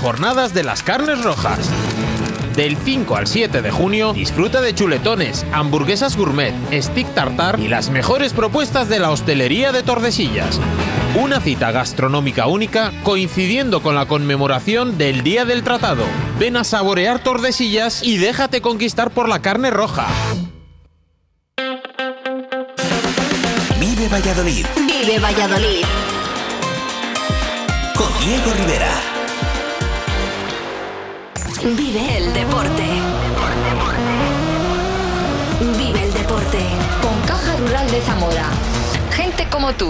Jornadas de las Carnes Rojas. Del 5 al 7 de junio, disfruta de chuletones, hamburguesas gourmet, stick tartar y las mejores propuestas de la hostelería de Tordesillas. Una cita gastronómica única coincidiendo con la conmemoración del Día del Tratado. Ven a saborear Tordesillas y déjate conquistar por la carne roja. Vive Valladolid. Vive Valladolid. Con Diego Rivera. Vive el deporte. Vive el deporte. Con Caja Rural de Zamora. Gente como tú.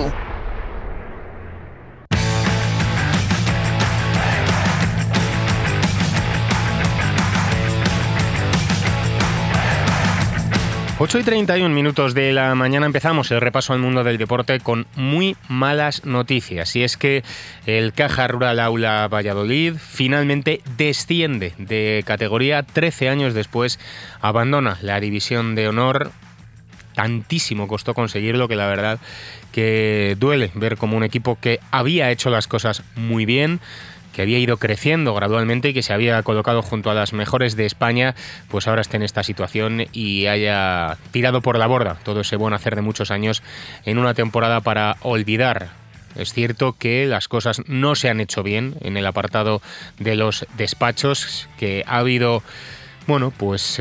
Ocho y 31 minutos de la mañana empezamos el repaso al mundo del deporte con muy malas noticias. Y es que el Caja Rural Aula Valladolid finalmente desciende de categoría 13 años después, abandona la división de honor. Tantísimo costó conseguirlo que la verdad que duele ver como un equipo que había hecho las cosas muy bien, que había ido creciendo gradualmente y que se había colocado junto a las mejores de España, pues ahora esté en esta situación y haya tirado por la borda todo ese buen hacer de muchos años en una temporada para olvidar. Es cierto que las cosas no se han hecho bien en el apartado de los despachos, que ha habido, bueno, pues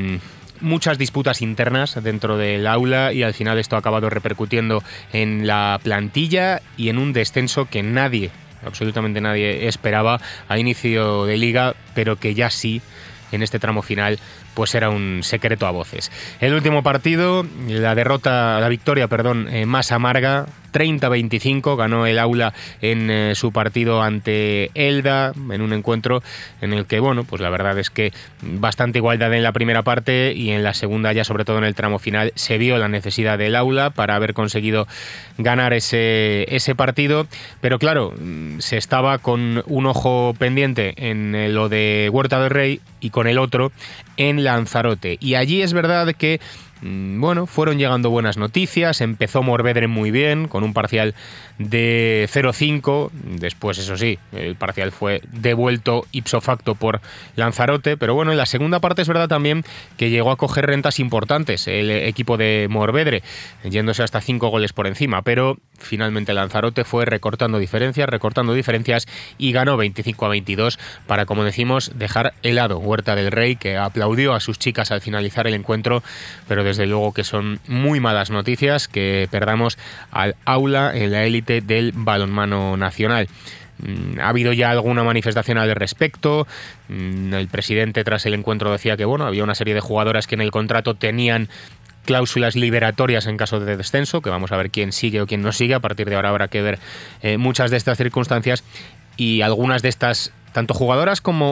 muchas disputas internas dentro del aula y al final esto ha acabado repercutiendo en la plantilla y en un descenso que absolutamente nadie esperaba a inicio de liga, pero que ya sí, en este tramo final, pues era un secreto a voces. El último partido, la victoria más amarga, 30-25, ganó el aula en su partido ante Elda, en un encuentro en el que, bueno, pues la verdad es que bastante igualdad en la primera parte y en la segunda, ya sobre todo en el tramo final, se vio la necesidad del aula para haber conseguido ganar ese partido, pero claro, se estaba con un ojo pendiente en lo de Huerta del Rey y con el otro en Lanzarote. Y allí es verdad que bueno, fueron llegando buenas noticias. Empezó Morvedre muy bien, con un parcial de 0-5. Después, eso sí, el parcial fue devuelto ipso facto por Lanzarote. Pero bueno, en la segunda parte es verdad también que llegó a coger rentas importantes el equipo de Morvedre, yéndose hasta 5 goles por encima. Pero finalmente Lanzarote fue recortando diferencias y ganó 25-22 para, como decimos, dejar helado Huerta del Rey, que aplaudió a sus chicas al finalizar el encuentro, pero desde luego que son muy malas noticias que perdamos al aula en la élite del balonmano nacional. Ha habido ya alguna manifestación al respecto. El presidente tras el encuentro decía que bueno, había una serie de jugadoras que en el contrato tenían cláusulas liberatorias en caso de descenso, que vamos a ver quién sigue o quién no sigue. A partir de ahora habrá que ver muchas de estas circunstancias, y algunas de estas, tanto jugadoras como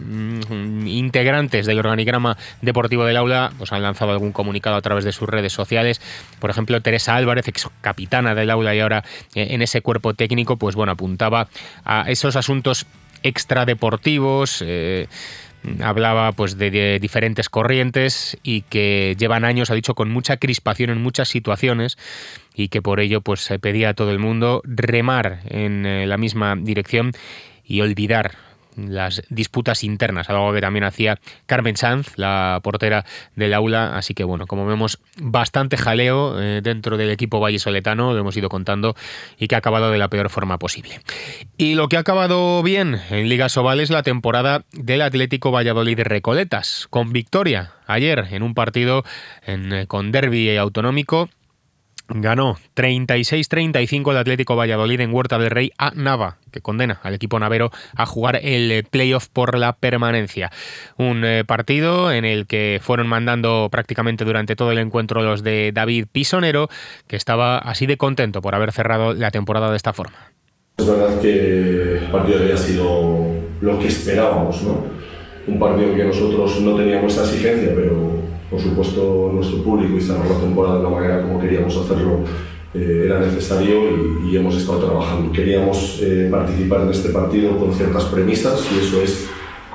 integrantes del organigrama deportivo del aula, pues han lanzado algún comunicado a través de sus redes sociales. Por ejemplo, Teresa Álvarez, ex capitana del aula y ahora en ese cuerpo técnico, pues bueno, apuntaba a esos asuntos extradeportivos, hablaba pues de diferentes corrientes y que llevan años, ha dicho, con mucha crispación en muchas situaciones, y que por ello pues se pedía a todo el mundo remar en la misma dirección y olvidar las disputas internas, algo que también hacía Carmen Sanz, la portera del aula. Así que bueno, como vemos, bastante jaleo dentro del equipo vallisoletano, lo hemos ido contando, y que ha acabado de la peor forma posible. Y lo que ha acabado bien en Liga Sobal es la temporada del Atlético Valladolid Recoletas, con victoria ayer en un partido con derbi autonómico. Ganó 36-35 el Atlético Valladolid en Huerta del Rey a Nava, que condena al equipo navero a jugar el playoff por la permanencia. Un partido en el que fueron mandando prácticamente durante todo el encuentro los de David Pisonero, que estaba así de contento por haber cerrado la temporada de esta forma. Es verdad que el partido había sido lo que esperábamos, ¿no? Un partido que nosotros no teníamos esta exigencia, pero por supuesto nuestro público y cerrar la temporada de la manera como queríamos hacerlo era necesario y hemos estado trabajando. Queríamos participar en este partido con ciertas premisas, y eso es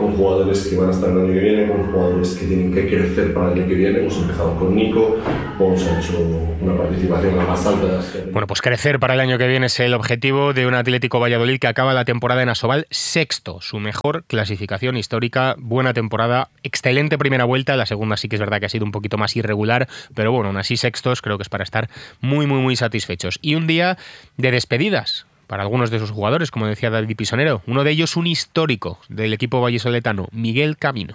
con jugadores que van a estar el año que viene, con jugadores que tienen que crecer para el año que viene. Hemos empezado con Nico, hemos hecho una participación a más altas. Bueno, pues crecer para el año que viene es el objetivo de un Atlético Valladolid que acaba la temporada en Asobal sexto, su mejor clasificación histórica, buena temporada, excelente primera vuelta, la segunda sí que es verdad que ha sido un poquito más irregular, pero bueno, aún así sextos creo que es para estar muy, muy, muy satisfechos. Y un día de despedidas para algunos de sus jugadores, como decía David Pisonero. Uno de ellos, un histórico del equipo vallisoletano, Miguel Camino.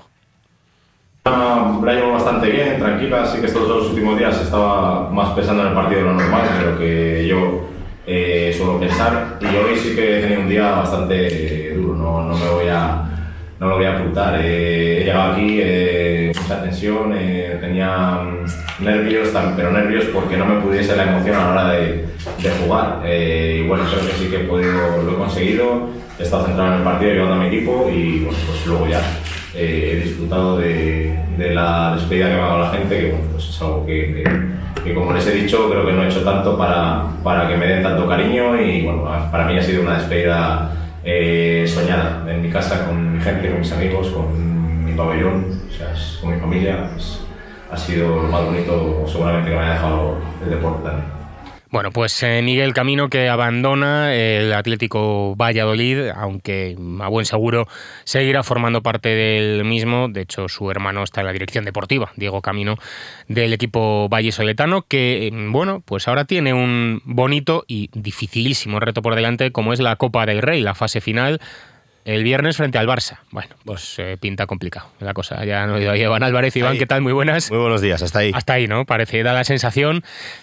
La llevo bastante bien, tranquila, sí que estos 2 últimos días estaba más pensando en el partido de lo normal, de lo que yo suelo pensar, y hoy sí que he tenido un día bastante duro, no me voy a ocultar. He llegado aquí, mucha tensión, tenía nervios, pero nervios porque no me pudiese la emoción a la hora de jugar. Y bueno, creo que sí que lo he conseguido, he estado centrado en el partido, llevando a mi equipo y bueno, pues luego ya he disfrutado de la despedida que me ha dado la gente, que bueno, pues es algo que como les he dicho, creo que no he hecho tanto para que me den tanto cariño y bueno, para mí ha sido una despedida soñada en mi casa, con mi gente, con mis amigos, con mi pabellón, o sea, con mi familia. Pues, ha sido lo más bonito seguramente que me ha dejado el deporte también. Bueno, pues Miguel Camino, que abandona el Atlético Valladolid, aunque a buen seguro seguirá formando parte del mismo. De hecho, su hermano está en la dirección deportiva, Diego Camino, del equipo vallisoletano, que, bueno, pues ahora tiene un bonito y dificilísimo reto por delante, como es la Copa del Rey, la fase final, el viernes frente al Barça. Bueno, pues pinta complicado la cosa. Ya no he oído a Iván Álvarez. Iván, ¿qué tal? Muy buenas. Muy buenos días, hasta ahí. Hasta ahí, ¿no? Parece, da la sensación.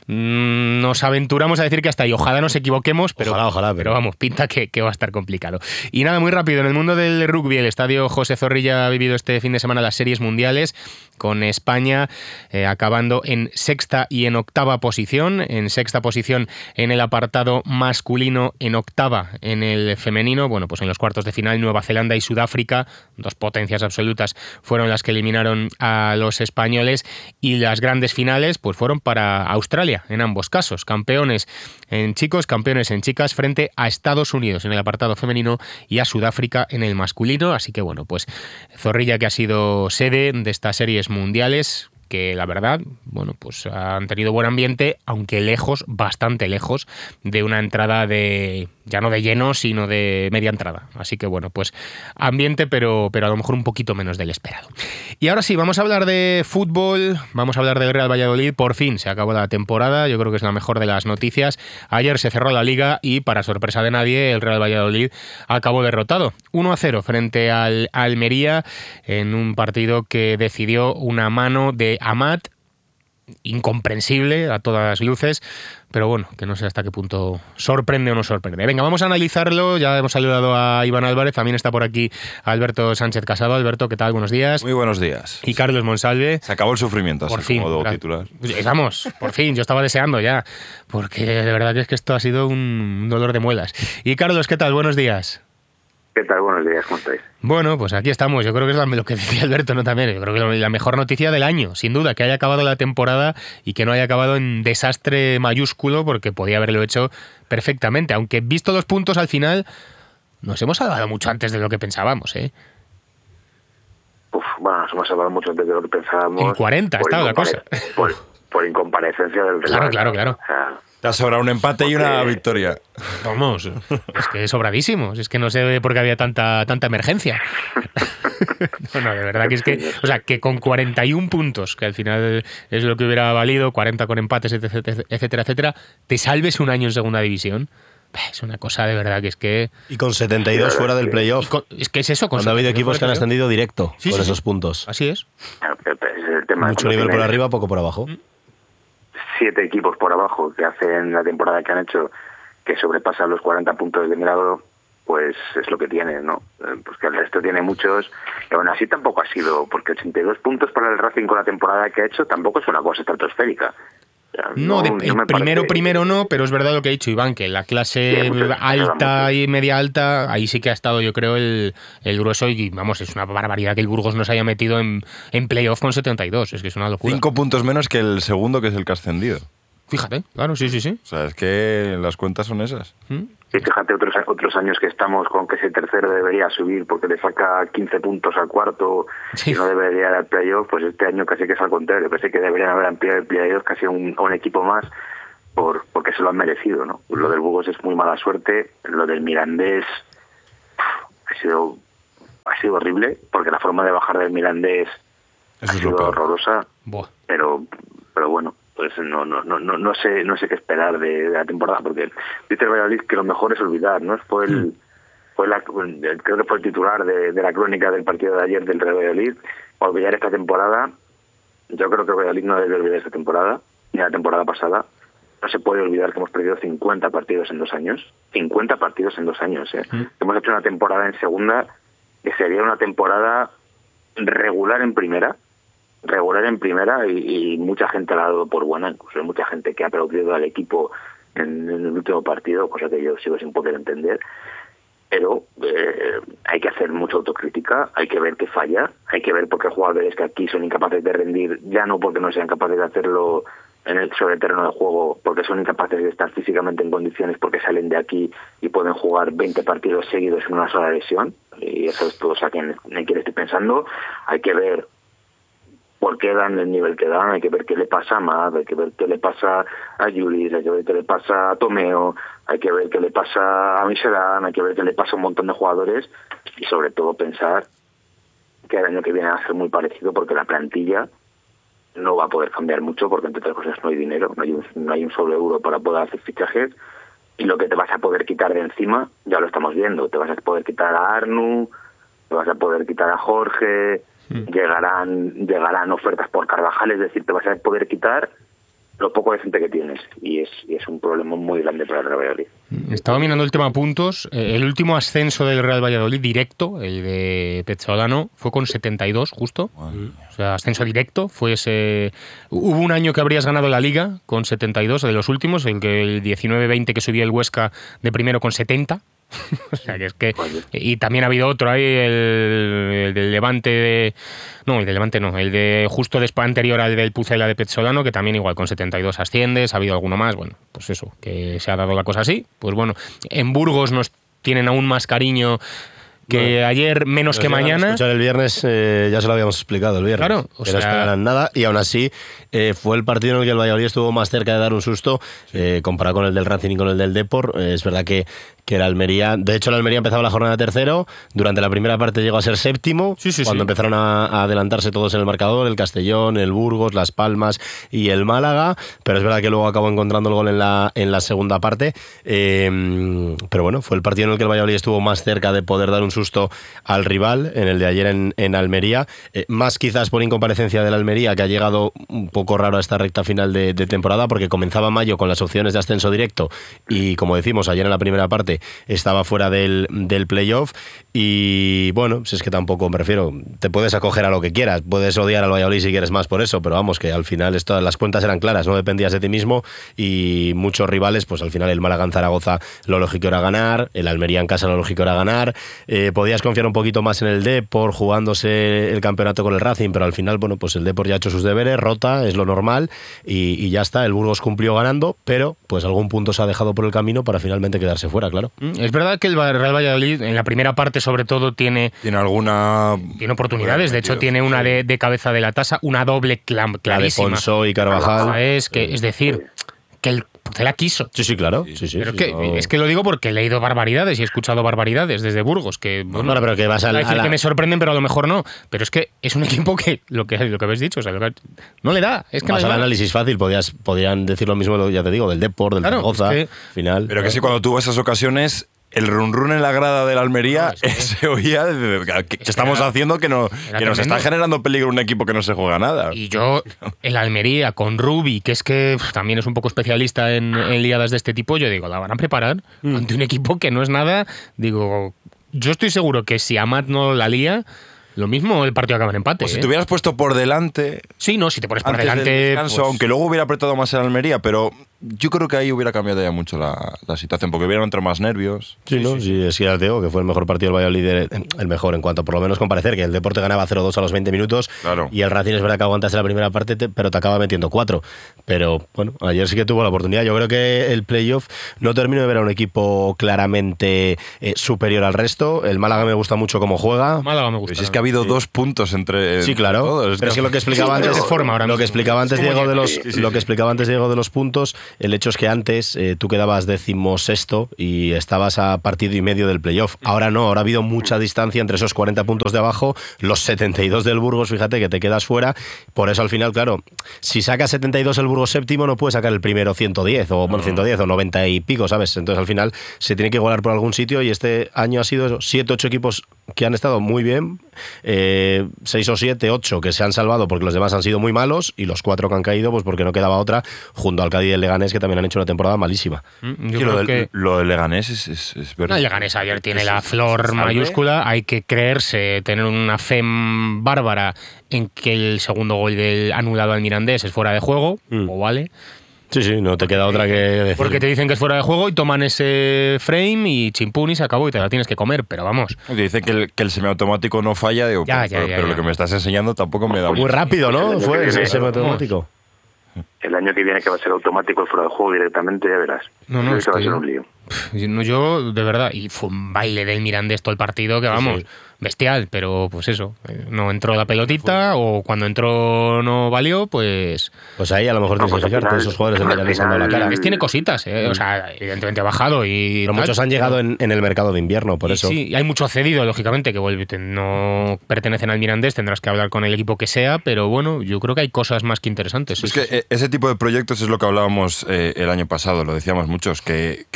Nos aventuramos a decir que hasta ahí. Ojalá nos equivoquemos, pero, ojalá, pero vamos, pinta que va a estar complicado. Y nada, muy rápido, en el mundo del rugby, el estadio José Zorrilla ha vivido este fin de semana las series mundiales, con España acabando en sexta y en octava posición. En sexta posición en el apartado masculino, en octava en el femenino. Bueno, pues en los cuartos de final Nueva Zelanda y Sudáfrica, 2 potencias absolutas, fueron las que eliminaron a los españoles, y las grandes finales pues fueron para Australia en ambos casos, campeones en chicos, campeones en chicas, frente a Estados Unidos en el apartado femenino y a Sudáfrica en el masculino. Así que bueno, pues Zorrilla, que ha sido sede de estas series mundiales, que la verdad, bueno, pues han tenido buen ambiente, aunque lejos, bastante lejos, de una entrada de, ya no de lleno, sino de media entrada. Así que bueno, pues ambiente, pero a lo mejor un poquito menos del esperado. Y ahora sí, vamos a hablar de fútbol, vamos a hablar del Real Valladolid. Por fin se acabó la temporada, yo creo que es la mejor de las noticias. Ayer se cerró la Liga y, para sorpresa de nadie, el Real Valladolid acabó derrotado 1-0 frente al Almería, en un partido que decidió una mano de Amat, incomprensible a todas luces, pero bueno, que no sé hasta qué punto sorprende o no sorprende. Venga, vamos a analizarlo. Ya hemos saludado a Iván Álvarez, también está por aquí Alberto Sánchez Casado. Alberto, ¿qué tal? Buenos días. Muy buenos días. Y Carlos Monsalve. Se acabó el sufrimiento, por así fin, como debo titular. Vamos, por fin, yo estaba deseando ya, porque de verdad que es que esto ha sido un dolor de muelas. Y Carlos, ¿qué tal? Buenos días. ¿Qué tal? Buenos días, ¿cómo estáis? Bueno, pues aquí estamos. Yo creo que es lo que decía Alberto, ¿no? También. Yo creo que la mejor noticia del año, sin duda, que haya acabado la temporada y que no haya acabado en desastre mayúsculo, porque podía haberlo hecho perfectamente. Aunque, visto los puntos al final, nos hemos salvado mucho antes de lo que pensábamos, ¿eh? Bueno, nos hemos salvado mucho antes de lo que pensábamos. En 40 estaba la cosa. Por incomparecencia del Real. Claro. O sea, te ha sobrado un empate y una victoria. Vamos, es que es sobradísimo. Es que no sé por qué había tanta emergencia. No, de verdad que es que... O sea, que con 41 puntos, que al final es lo que hubiera valido, 40 con empates, etcétera, te salves un año en segunda división. Es una cosa de verdad que es que... Y con 72 fuera del playoff. Es que es eso. Cuando ha habido equipos que han ascendido directo con esos puntos. Así es. El tema mucho nivel por arriba, poco por abajo. 7 equipos por abajo que hacen la temporada que han hecho, que sobrepasan los 40 puntos de milagro, pues es lo que tiene, ¿no? Pues que el resto tiene muchos, y aún así tampoco ha sido, porque 82 puntos para el Racing con la temporada que ha hecho tampoco es una cosa estratosférica. Primero no, pero es verdad lo que ha dicho Iván, que la clase alta y media alta, ahí sí que ha estado, yo creo, el grueso, y vamos, es una barbaridad que el Burgos no se haya metido en playoff con 72, es que es una locura. 5 puntos menos que el segundo, que es el que ha ascendido. Fíjate, claro, sí. O sea, es que las cuentas son esas. Y fíjate otros años que estamos con que ese tercero debería subir porque le saca 15 puntos al cuarto y no debería ir al playoff, pues este año casi que es al contrario, parece que deberían haber ampliado el playoff casi a un equipo más porque se lo han merecido, ¿no? Lo del Burgos es muy mala suerte, lo del Mirandés ha sido horrible porque la forma de bajar del Mirandés ha sido horrorosa, pero bueno, pues no sé qué esperar de la temporada, porque dice el Valladolid que lo mejor es olvidar, ¿no? Creo que fue el titular de la crónica del partido de ayer del Real Valladolid, olvidar esta temporada. Yo creo que el Valladolid no debe olvidar esta temporada, ni la temporada pasada. No se puede olvidar que hemos perdido 50 partidos en 2 años. 50 partidos en 2 años, ¿eh? Hemos hecho una temporada en segunda que sería una temporada regular en primera y mucha gente la ha dado por buena, incluso hay mucha gente que ha aplaudido al equipo en el último partido, cosa que yo sigo sin poder entender, pero hay que hacer mucha autocrítica, hay que ver qué falla, hay que ver por qué jugadores que aquí son incapaces de rendir, ya no porque no sean capaces de hacerlo sobre el terreno de juego, porque son incapaces de estar físicamente en condiciones, porque salen de aquí y pueden jugar 20 partidos seguidos en una sola lesión, y eso es todo, o sea, en quién estoy pensando. Hay que ver por qué dan el nivel que dan, hay que ver qué le pasa a Matt, hay que ver qué le pasa a Julis, hay que ver qué le pasa a Tomeo, hay que ver qué le pasa a Miserán, hay que ver qué le pasa a un montón de jugadores, y sobre todo pensar que el año que viene va a ser muy parecido, porque la plantilla no va a poder cambiar mucho, porque entre otras cosas no hay dinero, no hay un solo euro para poder hacer fichajes, y lo que te vas a poder quitar de encima, ya lo estamos viendo, te vas a poder quitar a Arnu, te vas a poder quitar a Jorge, llegarán ofertas por Carvajal, es decir, te vas a poder quitar lo poco de gente que tienes, y es un problema muy grande para el Real Valladolid. Estaba mirando el tema puntos. El último ascenso del Real Valladolid directo, el de Pezzolano, fue con 72 justo. O sea, ascenso directo. Hubo un año que habrías ganado la Liga con 72, de los últimos, el 19-20 que subía el Huesca de primero con 70. O sea, y también ha habido otro ahí, el del Levante el de justo después, anterior al del Pucela de Pezzolano, que también igual con 72 asciendes. Ha habido alguno más, bueno, pues eso, que se ha dado la cosa así. Pues bueno, en Burgos nos tienen aún más cariño que ayer, menos que mañana. Escuchar el viernes, ya se lo habíamos explicado el viernes. Claro, que no esperaran nada, y aún así fue el partido en el que el Valladolid estuvo más cerca de dar un susto, comparado con el del Racing y con el del Depor. Es verdad que el Almería, de hecho el Almería empezaba la jornada tercero, durante la primera parte llegó a ser séptimo, cuando empezaron a adelantarse todos en el marcador, el Castellón, el Burgos, Las Palmas y el Málaga, pero es verdad que luego acabó encontrando el gol en la segunda parte, pero bueno, fue el partido en el que el Valladolid estuvo más cerca de poder dar un susto al rival, en el de ayer en Almería, más quizás por incomparecencia del Almería, que ha llegado un poco raro a esta recta final de temporada, porque comenzaba mayo con las opciones de ascenso directo y, como decimos, ayer en la primera parte estaba fuera del playoff, y bueno, si es que tampoco, me refiero, te puedes acoger a lo que quieras, puedes odiar al Valladolid si quieres más por eso, pero vamos, que al final las cuentas eran claras, no dependías de ti mismo, y muchos rivales, pues al final el Málaga en Zaragoza lo lógico era ganar, el Almería en casa lo lógico era ganar, podías confiar un poquito más en el Depor jugándose el campeonato con el Racing, pero al final, bueno, pues el Depor ya ha hecho sus deberes, rota, es lo normal, y ya está, el Burgos cumplió ganando, pero pues algún punto se ha dejado por el camino para finalmente quedarse fuera, claro. Es verdad que el Real Valladolid en la primera parte sobre todo tiene oportunidades, de hecho tiene una de cabeza de la tasa, una doble clarísima. La de Ponsó y Carvajal. Es decir, que el Pucela quiso. Sí, claro. Pero es que lo digo porque he leído barbaridades y he escuchado barbaridades desde Burgos, que bueno, pero que vas a decir que me sorprenden, pero a lo mejor no. Pero es que es un equipo que lo que habéis dicho, o sea, no le da. Es que vas al análisis fácil, podrían decir lo mismo, ya te digo, del Depor, del Zaragoza, final. Pero que sí, cuando tuvo esas ocasiones, el run en la grada de la Almería se oía que estamos haciendo que nos está generando peligro un equipo que no se juega nada. Y yo, el Almería con Rubi, que es que también es un poco especialista en liadas de este tipo, yo digo, la van a preparar ante un equipo que no es nada. Digo, yo estoy seguro que si Amat no la lía, lo mismo el partido acaba en empate. Pues si te hubieras puesto por delante. Sí, no, si te pones por delante. delante. Descanso, pues, aunque luego hubiera apretado más el Almería, pero yo creo que ahí hubiera cambiado ya mucho la situación, porque hubieran entrado más nervios. Sí, ¿no? Sí, es que ya te digo que fue el mejor partido del Valladolid, el mejor en cuanto por lo menos comparecer, que el Deporte ganaba 0-2 a los 20 minutos, claro. Y el Racing es verdad que aguantase la primera parte, pero te acaba metiendo 4. Pero bueno, ayer sí que tuvo la oportunidad. Yo creo que el playoff no termino de ver a un equipo claramente superior al resto. El Málaga me gusta mucho cómo juega. Málaga me gusta. Pues es que ha habido 2 puntos entre sí, claro. todos. Pero es que lo que explicaba antes, lo que explicaba antes Diego de los puntos, el hecho es que antes tú quedabas 16º y estabas a partido y medio del playoff. Ahora no, ahora ha habido mucha distancia entre esos 40 puntos de abajo, los 72 del Burgos, fíjate que te quedas fuera. Por eso al final, claro, si saca 72 el Burgos séptimo, no puede sacar el primero 110 o 110 o 90 y pico, ¿sabes? Entonces al final se tiene que igualar por algún sitio y este año ha sido 7-8 equipos que han estado muy bien, 6 o 7, 8 que se han salvado porque los demás han sido muy malos y los 4 que han caído pues porque no quedaba otra, junto al Cádiz y el Leganés, que también han hecho una temporada malísima. Lo del Leganés es verdad. El Leganés ayer tiene la flor mayúscula, hay que creerse, tener una fe bárbara en que el segundo gol del anulado al Mirandés es fuera de juego, o vale. Sí, no te queda otra que decir. Porque te dicen que es fuera de juego y toman ese frame y chimpún y se acabó y te la tienes que comer, pero vamos. Te dicen que el semiautomático no falla, digo, pero lo que me estás enseñando tampoco me da muy rápido, ¿no? Fue ese semiautomático. El año que viene que va a ser automático el fuera de juego directamente, ya verás. No, eso va a ser un lío. Yo, de verdad, y fue un baile del Mirandés todo el partido que vamos, bestial, pero pues eso, no entró la pelotita o cuando entró no valió, pues... Pues ahí a lo mejor tienes que fijarte esos jugadores del Mirandés dando la cara. Tiene cositas, o sea, evidentemente ha bajado y... Pero muchos han llegado en el mercado de invierno, por eso. Sí, hay mucho cedido, lógicamente, que no pertenecen al Mirandés, tendrás que hablar con el equipo que sea, pero bueno, yo creo que hay cosas más que interesantes. Es que ese tipo de proyectos es lo que hablábamos el año pasado, lo decíamos muchos, que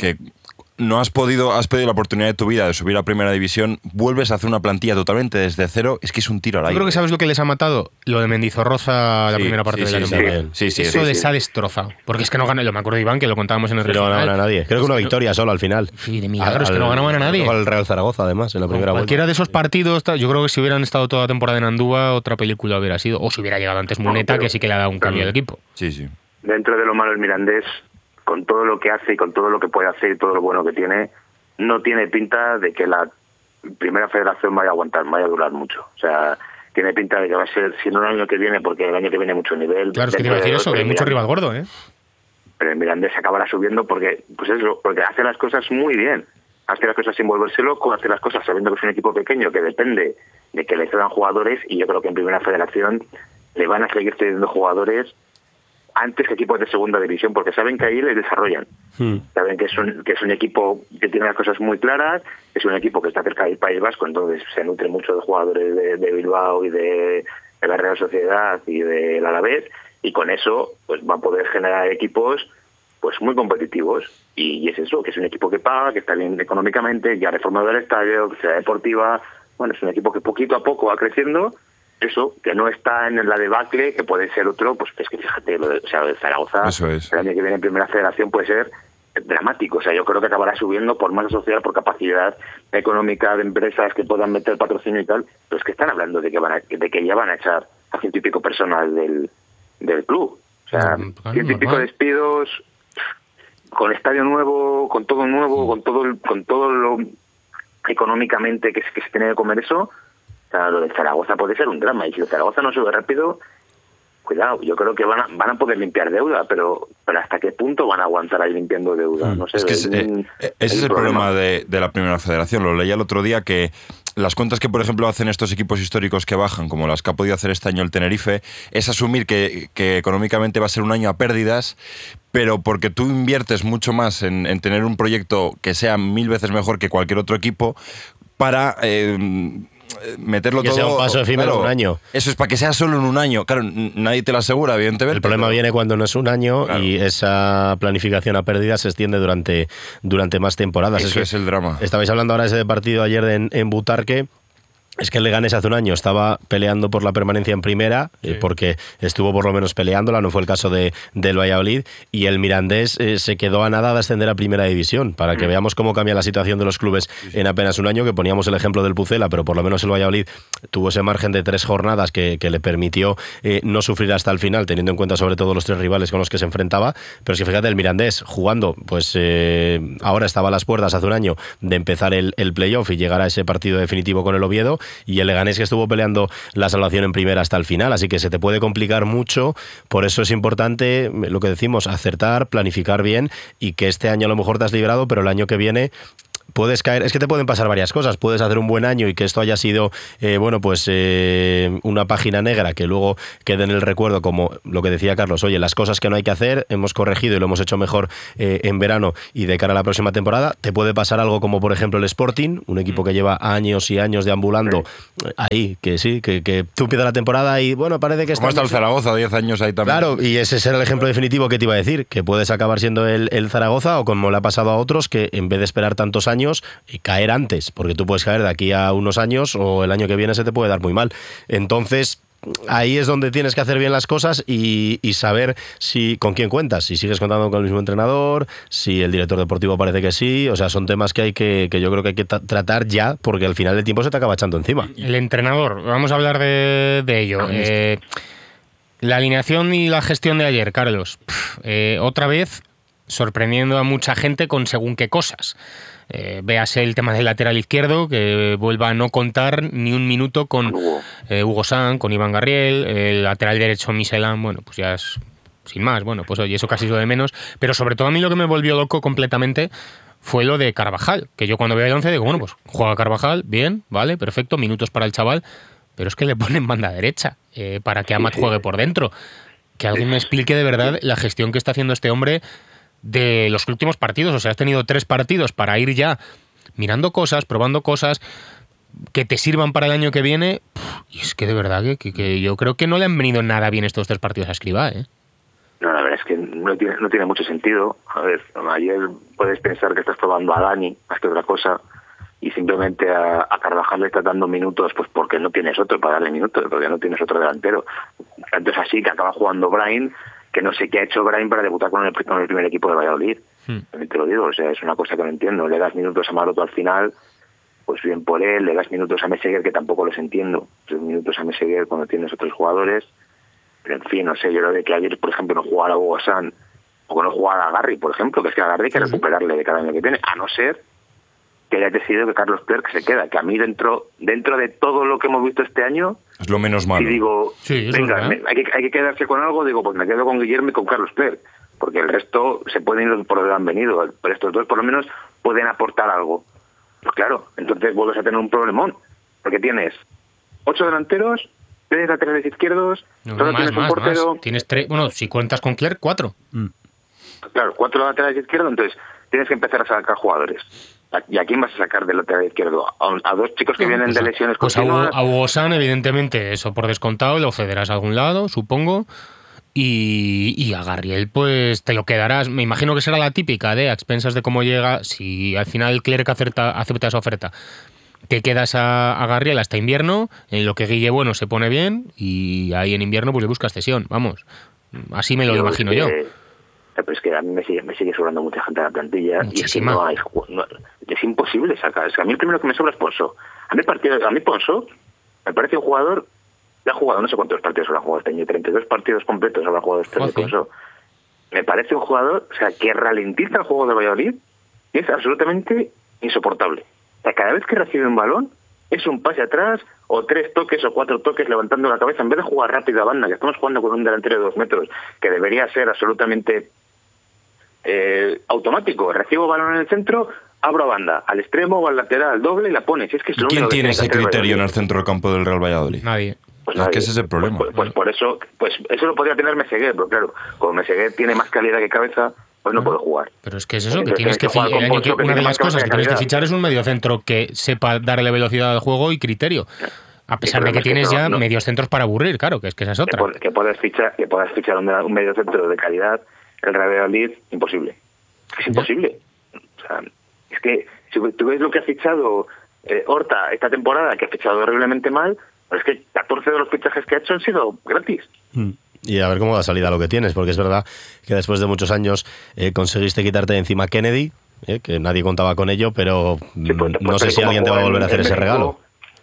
no has pedido la oportunidad de tu vida de subir a Primera División, vuelves a hacer una plantilla totalmente desde cero, es que es un tiro al aire. Yo creo que ¿sabes lo que les ha matado? Lo de Mendizorroza la primera parte del año. Eso les ha destrozado. Porque es que no ganan, yo me acuerdo de Iván, que lo contábamos en el regional. No ganaban a nadie. Creo que una victoria solo al final. Sí, de milagros, que no ganaban a nadie. Al Real Zaragoza, además, en la primera vuelta. Cualquiera de esos partidos, yo creo que si hubieran estado toda la temporada en Andúa, otra película hubiera sido. O si hubiera llegado antes Muneta, que sí que le ha dado un cambio al equipo. Sí. Dentro de lo malo el Mirandés, con todo lo que hace y con todo lo que puede hacer y todo lo bueno que tiene, no tiene pinta de que la primera federación vaya a aguantar, vaya a durar mucho. O sea, tiene pinta de que va a ser, si no el año que viene, porque el año que viene mucho nivel. Claro, es que te iba a decir eso, que hay mucho rival gordo, ¿eh? Pero el Mirandés acabará subiendo porque hace las cosas muy bien. Hace las cosas sin volverse loco, hace las cosas sabiendo que es un equipo pequeño que depende de que le cedan jugadores, y yo creo que en primera federación le van a seguir cediendo jugadores antes que equipos de segunda división, porque saben que ahí les desarrollan. Saben que es un equipo que tiene las cosas muy claras, es un equipo que está cerca del País Vasco, entonces se nutre mucho de jugadores de Bilbao y de la Real Sociedad y del Alavés, y con eso pues va a poder generar equipos pues muy competitivos, y es eso, que es un equipo que paga, que está bien económicamente, ya ha reformado el estadio, que sea deportiva, bueno, es un equipo que poquito a poco va creciendo. Eso, que no está en la debacle, que puede ser otro, pues es que fíjate, lo de Zaragoza, el año que viene en primera federación puede ser dramático. O sea, yo creo que acabará subiendo por masa social, por capacidad económica de empresas que puedan meter patrocinio y tal, pero es que están hablando de que ya van a echar a 100 y pico personas del club. O sea, 100 y pico despidos, con estadio nuevo, con todo nuevo, con todo lo económicamente que se tiene que comer eso. O sea, lo de Zaragoza puede ser un drama, y si Zaragoza no sube rápido, cuidado, yo creo que van a poder limpiar deuda, pero ¿hasta qué punto van a aguantar ahí limpiando deuda? No sé. Es que ese es el problema de la Primera Federación. Lo leía el otro día, que las cuentas que, por ejemplo, hacen estos equipos históricos que bajan, como las que ha podido hacer este año el Tenerife, es asumir que económicamente va a ser un año a pérdidas, pero porque tú inviertes mucho más en tener un proyecto que sea 1000 veces mejor que cualquier otro equipo para... meterlo que todo... sea un paso efímero, un año. Eso es para que sea solo en un año. Claro, nadie te lo asegura, evidentemente. El problema viene cuando no es un año, claro, y esa planificación a pérdida se extiende durante más temporadas. Eso es el drama. Estabais hablando ahora de ese partido ayer en Butarque. Es que el Leganés hace un año estaba peleando por la permanencia en primera, porque estuvo por lo menos peleándola, no fue el caso del Valladolid, y el Mirandés se quedó a nada de ascender a primera división, para que veamos cómo cambia la situación de los clubes en apenas un año, que poníamos el ejemplo del Pucela, pero por lo menos el Valladolid tuvo ese margen de 3 jornadas que le permitió no sufrir hasta el final, teniendo en cuenta sobre todo los 3 rivales con los que se enfrentaba. Pero es que fíjate, el Mirandés jugando, pues ahora estaba a las puertas hace un año de empezar el playoff y llegar a ese partido definitivo con el Oviedo, y el Leganés que estuvo peleando la salvación en primera hasta el final, así que se te puede complicar mucho. Por eso es importante lo que decimos, acertar, planificar bien, y que este año a lo mejor te has librado, pero el año que viene puedes caer, es que te pueden pasar varias cosas. Puedes hacer un buen año y que esto haya sido una página negra que luego quede en el recuerdo, como lo que decía Carlos, oye, las cosas que no hay que hacer, hemos corregido y lo hemos hecho mejor en verano y de cara a la próxima temporada. Te puede pasar algo como por ejemplo el Sporting, un equipo que lleva años y años deambulando ahí, que sí, que tú empiezas la temporada y bueno, parece que como está el Zaragoza, 10 años ahí también. Claro, y ese será el ejemplo definitivo que te iba a decir, que puedes acabar siendo el Zaragoza, o como le ha pasado a otros, que en vez de esperar tantos años y caer antes, porque tú puedes caer de aquí a unos años o el año que viene se te puede dar muy mal. Entonces ahí es donde tienes que hacer bien las cosas y saber con quién cuentas, si sigues contando con el mismo entrenador, si el director deportivo parece que sí. O sea, son temas que yo creo que hay que tratar ya, porque al final el tiempo se te acaba echando encima. El entrenador, vamos a hablar de ello. La alineación y la gestión de ayer, Carlos, otra vez sorprendiendo a mucha gente con según qué cosas. Véase el tema del lateral izquierdo, que vuelva a no contar ni un minuto con Hugo San, con Iván Garriel, el lateral derecho Michelin, bueno, pues ya es sin más, bueno, pues oye, eso casi es lo de menos, pero sobre todo a mí lo que me volvió loco completamente fue lo de Carvajal, que yo cuando veo el 11 digo, bueno, pues juega Carvajal, bien, vale, perfecto, minutos para el chaval, pero es que le ponen banda derecha para que Amat juegue por dentro. Que alguien me explique de verdad la gestión que está haciendo este hombre de los últimos partidos. O sea, has tenido 3 partidos para ir ya mirando cosas, probando cosas que te sirvan para el año que viene. Y es que de verdad que yo creo que no le han venido nada bien estos 3 partidos a Escribá, ¿eh? No, la verdad es que no tiene mucho sentido. A ver, ayer puedes pensar que estás probando a Dani más que otra cosa, y simplemente a Carvajal le estás dando minutos pues porque no tienes otro para darle minutos, porque no tienes otro delantero. Entonces así que acaba jugando Brahim, que no sé qué ha hecho Brahim para debutar con el primer equipo de Valladolid. Te lo digo, o sea, es una cosa que no entiendo. Le das minutos a Maroto al final, pues bien por él. Le das minutos a Meseguer, que tampoco los entiendo. 3 minutos a Meseguer cuando tienes otros jugadores. Pero en fin, no sé, yo lo de que ayer, por ejemplo, no jugara a Hugo San, o que no jugara a Garri, por ejemplo, que es que a Garri hay que recuperarle de cada año que tiene, a no ser que haya decidido que Carlos Clerc se queda, que a mí dentro de todo lo que hemos visto este año, es lo menos malo. Y digo, venga, hay que quedarse con algo, digo, pues me quedo con Guillermo y con Carlos Clerc, porque el resto se pueden ir por donde han venido, pero estos dos por lo menos pueden aportar algo. Pues claro, entonces vuelves a tener un problemón, porque tienes 8 delanteros, 3 laterales izquierdos, solo tienes un portero. Tienes 3, bueno, si cuentas con Clerc, 4. Claro, 4 laterales izquierdos, entonces tienes que empezar a sacar jugadores. ¿Y a quién vas a sacar del lateral izquierdo? ¿A 2 chicos que vienen de lesiones continuas? A Hugo San, evidentemente, eso por descontado, lo cederás a algún lado, supongo. Y a Garriel, pues te lo quedarás. Me imagino que será la típica de a expensas de cómo llega. Si al final Clerc acepta esa oferta, te quedas a Garriel hasta invierno, en lo que Guille Bueno se pone bien, y ahí en invierno pues le buscas cesión. Vamos, así me lo imagino yo. Pero es que a mí me sigue sobrando mucha gente en la plantilla. Muchísima. Y es imposible sacar. Es que a mí el primero que me sobra es Ponso. A mí Ponso me parece un jugador que ha jugado, no sé cuántos partidos habrá jugado este año, 32 partidos completos habrá jugado este año Ponso. Me parece un jugador, o sea, que ralentiza el juego de Valladolid y es absolutamente insoportable. O sea, cada vez que recibe un balón es un pase atrás, o 3 toques o 4 toques levantando la cabeza, en vez de jugar rápido a banda, que estamos jugando con un delantero de 2 metros, que debería ser absolutamente automático. Recibo balón en el centro, abro a banda, al extremo o al lateral, doble y la pones. Es que es lo ¿Quién único tiene ese criterio en el Valladolid. centro del campo del Real Valladolid? Nadie. Pues es que ese es el problema. Pues por eso, pues eso lo podría tener Meseguer, pero claro, como Meseguer tiene más calidad que cabeza, pues no puede jugar. Pero es que es eso, que tienes que una de las cosas que tienes que fichar es un mediocentro que sepa darle velocidad al juego y criterio. A pesar de que tienes ya medios centros para aburrir, claro, que esa es otra. Que puedas fichar un mediocentro de calidad, el Real Valladolid, imposible. Es imposible. O sea, es que si tú ves lo que ha fichado Horta esta temporada, que ha fichado horriblemente mal, pero es que 14 de los fichajes que ha hecho han sido gratis. Y a ver cómo da salida lo que tienes, porque es verdad que después de muchos años conseguiste quitarte de encima Kennedy, que nadie contaba con ello, pero Sí, pues, no sé si alguien te va a volver a hacer ese regalo.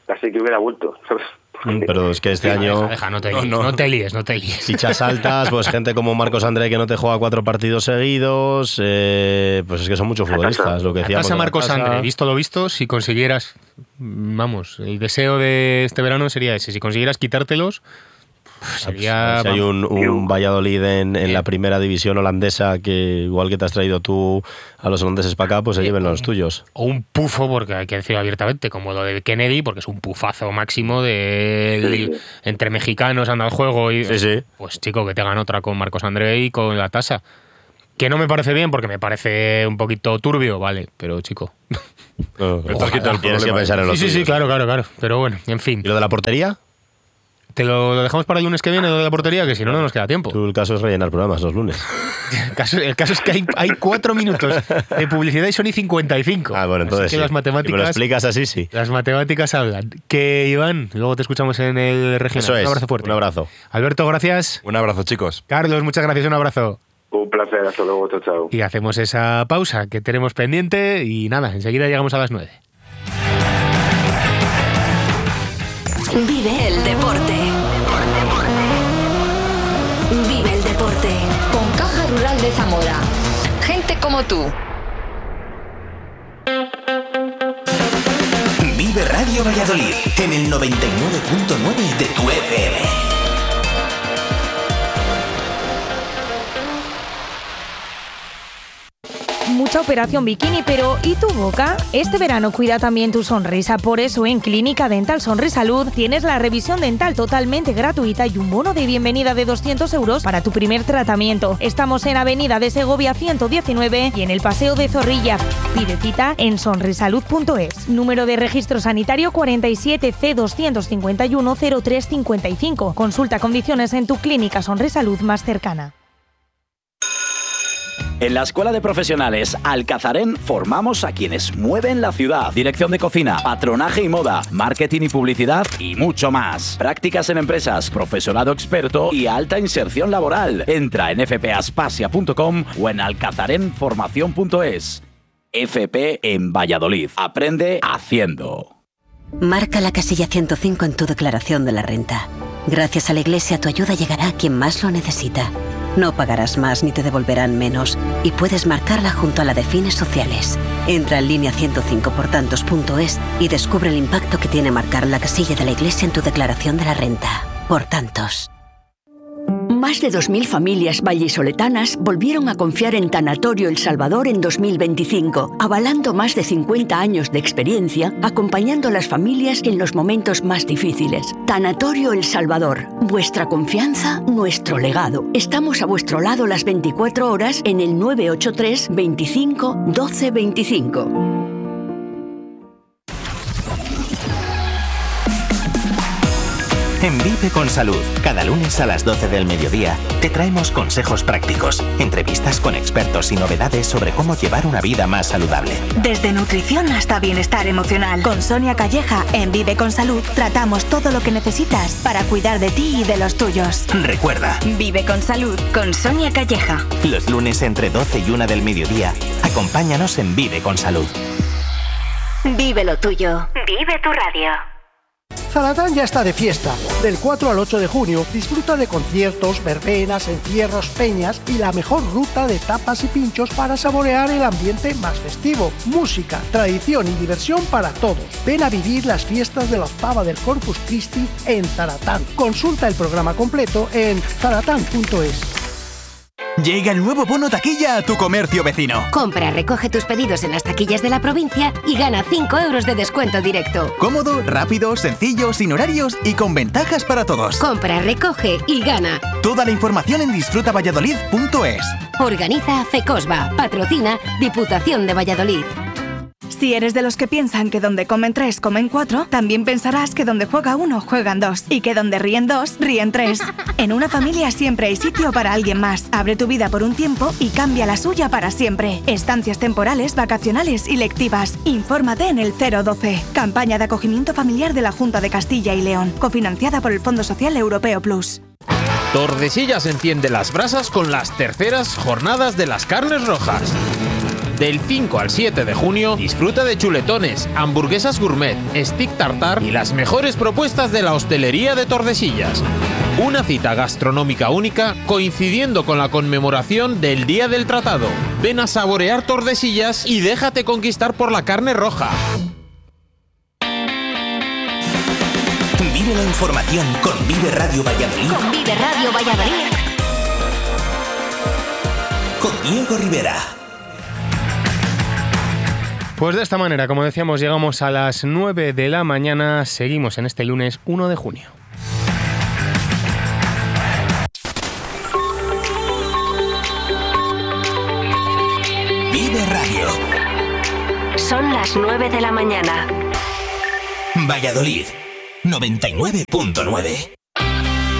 casi que hubiera vuelto. Pero es que este año... Deja, no te líes. Fichas altas, pues gente como Marcos André que no te juega 4 partidos seguidos, pues es que son muchos futbolistas, lo que decíamos. Marcos André, visto lo visto, si consiguieras, vamos, el deseo de este verano sería ese, si consiguieras quitártelos, sería... Si hay un Valladolid en la primera división holandesa que igual que te has traído tú a los holandeses para acá, pues se lleven los tuyos. O un pufo, porque hay que decirlo abiertamente, como lo de Kennedy, porque es un pufazo máximo de entre mexicanos anda al juego y pues chico, que te hagan otra con Marcos André y con la tasa. Que no me parece bien porque me parece un poquito turbio, vale, pero chico. Tienes que pensar en los tuyos. Sí, claro. Pero bueno, en fin. ¿Y lo de la portería? Te lo dejamos para el lunes que viene, lo de la portería, que si no nos queda tiempo. El caso es rellenar programas los lunes. El caso es que hay 4 minutos de publicidad y son y 55. Bueno, entonces que las matemáticas, si me lo explicas así, sí. Las matemáticas hablan. Que Iván, luego te escuchamos en el regional. Eso es. Un abrazo fuerte. Un abrazo. Alberto, gracias. Un abrazo, chicos. Carlos, muchas gracias. Un abrazo. Un placer, hasta luego, chao. Y hacemos esa pausa que tenemos pendiente y nada, enseguida llegamos a las 9. Vive el deporte. Vive el deporte con Caja Rural de Zamora. Gente como tú. Vive Radio Valladolid en el 99.9 de tu FM. Mucha operación bikini, pero ¿y tu boca? Este verano cuida también tu sonrisa, por eso en Clínica Dental Sonrisalud tienes la revisión dental totalmente gratuita y un bono de bienvenida de 200 € para tu primer tratamiento. Estamos en Avenida de Segovia 119 y en el Paseo de Zorrilla. Pide cita en sonrisalud.es. Número de registro sanitario 47 C251 0355. Consulta condiciones en tu clínica Sonrisalud más cercana. En la Escuela de Profesionales Alcazarén formamos a quienes mueven la ciudad. Dirección de cocina, patronaje y moda, marketing y publicidad y mucho más. Prácticas en empresas, profesorado experto y alta inserción laboral. Entra en fpaspasia.com o en alcazarenformación.es. FP en Valladolid. Aprende haciendo. Marca la casilla 105 en tu declaración de la renta. Gracias a la Iglesia tu ayuda llegará a quien más lo necesita. No pagarás más ni te devolverán menos y puedes marcarla junto a la de fines sociales. Entra en línea 105portantos.es y descubre el impacto que tiene marcar la casilla de la Iglesia en tu declaración de la renta. Por tantos. Más de 2.000 familias vallisoletanas volvieron a confiar en Tanatorio El Salvador en 2025, avalando más de 50 años de experiencia, acompañando a las familias en los momentos más difíciles. Tanatorio El Salvador, vuestra confianza, nuestro legado. Estamos a vuestro lado las 24 horas en el 983 25 12 25. En Vive con Salud, cada lunes a las 12 del mediodía, te traemos consejos prácticos, entrevistas con expertos y novedades sobre cómo llevar una vida más saludable. Desde nutrición hasta bienestar emocional. Con Sonia Calleja, en Vive con Salud, tratamos todo lo que necesitas para cuidar de ti y de los tuyos. Recuerda, Vive con Salud, con Sonia Calleja. Los lunes entre 12 y 1 del mediodía, acompáñanos en Vive con Salud. Vive lo tuyo. Vive tu radio. Zaratán ya está de fiesta. Del 4 al 8 de junio disfruta de conciertos, verbenas, encierros, peñas y la mejor ruta de tapas y pinchos para saborear el ambiente más festivo. Música, tradición y diversión para todos. Ven a vivir las fiestas de la octava del Corpus Christi en Zaratán. Consulta el programa completo en zaratán.es. Llega el nuevo bono taquilla a tu comercio vecino. Compra, recoge tus pedidos en las taquillas de la provincia y gana 5 € de descuento directo. Cómodo, rápido, sencillo, sin horarios y con ventajas para todos. Compra, recoge y gana. Toda la información en disfrutavalladolid.es. Organiza FECOSBA. Patrocina Diputación de Valladolid. Si eres de los que piensan que donde comen 3, comen 4, también pensarás que donde juega 1, juegan 2 y que donde ríen 2, ríen 3. En una familia siempre hay sitio para alguien más. Abre tu vida por un tiempo y cambia la suya para siempre. Estancias temporales, vacacionales y lectivas. Infórmate en el 012. Campaña de acogimiento familiar de la Junta de Castilla y León, cofinanciada por el Fondo Social Europeo Plus. Tordesillas enciende las brasas con las terceras jornadas de las carnes rojas. Del 5 al 7 de junio, disfruta de chuletones, hamburguesas gourmet, stick tartar y las mejores propuestas de la hostelería de Tordesillas. Una cita gastronómica única coincidiendo con la conmemoración del Día del Tratado. Ven a saborear Tordesillas y déjate conquistar por la carne roja. Vive la información con Vive Radio Valladolid. Con Vive Radio Valladolid. Con Diego Rivera. Pues de esta manera, como decíamos, llegamos a las 9 de la mañana. Seguimos en este lunes 1 de junio. Vive Radio. Son las 9 de la mañana. Valladolid, 99.9.